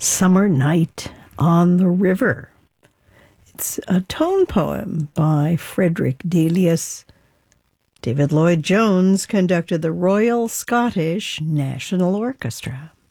Summer Night on the River. It's a tone poem by Frederick Delius. David Lloyd Jones conducted the Royal Scottish National Orchestra.